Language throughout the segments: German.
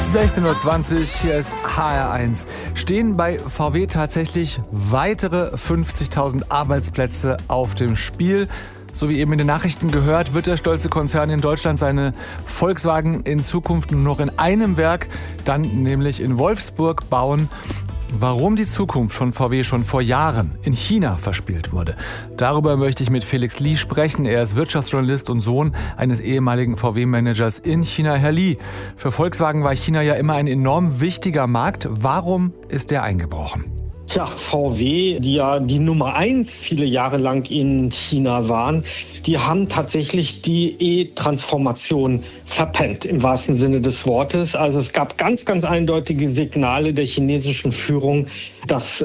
16:20 Uhr, hier ist HR1. Stehen bei VW tatsächlich weitere 50.000 Arbeitsplätze auf dem Spiel? So wie eben in den Nachrichten gehört, wird der stolze Konzern in Deutschland seine Volkswagen in Zukunft nur noch in einem Werk, dann nämlich in Wolfsburg, bauen. Warum die Zukunft von VW schon vor Jahren in China verspielt wurde, darüber möchte ich mit Felix Li sprechen. Er ist Wirtschaftsjournalist und Sohn eines ehemaligen VW-Managers in China. Herr Li, für Volkswagen war China ja immer ein enorm wichtiger Markt. Warum ist der eingebrochen? Tja, VW, die ja die Nummer 1 viele Jahre lang in China waren, die haben tatsächlich die E-Transformation verpennt, im wahrsten Sinne des Wortes. Also es gab ganz, ganz eindeutige Signale der chinesischen Führung, dass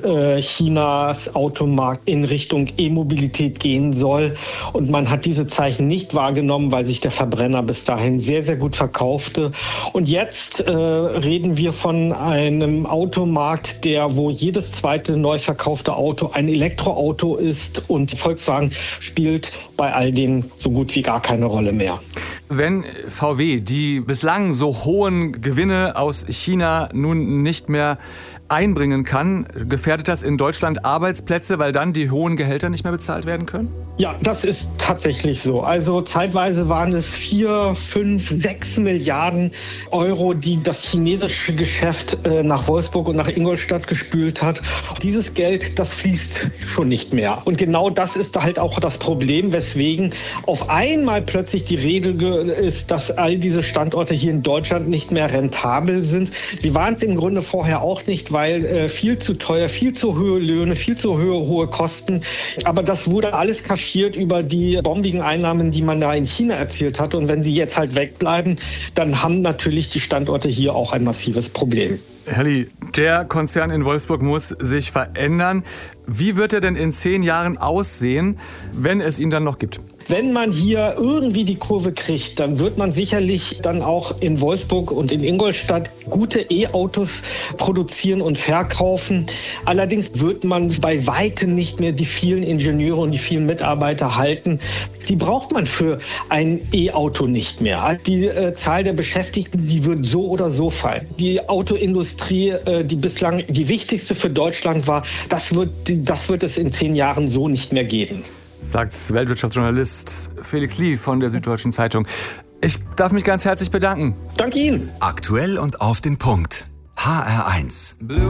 Chinas Automarkt in Richtung E-Mobilität gehen soll. Und man hat diese Zeichen nicht wahrgenommen, weil sich der Verbrenner bis dahin sehr, sehr gut verkaufte. Und jetzt reden wir von einem Automarkt, wo jedes zweite neu verkaufte Auto ein Elektroauto ist. Und Volkswagen spielt bei all dem so gut wie gar keine Rolle mehr. Wenn VW die bislang so hohen Gewinne aus China nun nicht mehr einbringen kann, gefährdet das in Deutschland Arbeitsplätze, weil dann die hohen Gehälter nicht mehr bezahlt werden können? Ja, das ist tatsächlich so. Also zeitweise waren es 4, 5, 6 Milliarden Euro, die das chinesische Geschäft nach Wolfsburg und nach Ingolstadt gespült hat. Dieses Geld, das fließt schon nicht mehr. Und genau das ist halt auch das Problem, weswegen auf einmal plötzlich die Rede ist, dass all diese Standorte hier in Deutschland nicht mehr rentabel sind. Sie waren es im Grunde vorher auch nicht, weil viel zu teuer, viel zu hohe Löhne, viel zu hohe Kosten. Aber das wurde alles kaschiert über die bombigen Einnahmen, die man da in China erzielt hat. Und wenn sie jetzt halt wegbleiben, dann haben natürlich die Standorte hier auch ein massives Problem. Herr Li, der Konzern in Wolfsburg muss sich verändern. Wie wird er denn in 10 Jahren aussehen, wenn es ihn dann noch gibt? Wenn man hier irgendwie die Kurve kriegt, dann wird man sicherlich dann auch in Wolfsburg und in Ingolstadt gute E-Autos produzieren und verkaufen. Allerdings wird man bei weitem nicht mehr die vielen Ingenieure und die vielen Mitarbeiter halten. Die braucht man für ein E-Auto nicht mehr. Die Zahl der Beschäftigten, die wird so oder so fallen. Die Autoindustrie, die bislang die wichtigste für Deutschland war, das wird es in 10 Jahren so nicht mehr geben. Sagt Weltwirtschaftsjournalist Felix Li von der Süddeutschen Zeitung. Ich darf mich ganz herzlich bedanken. Danke Ihnen. Aktuell und auf den Punkt. HR1.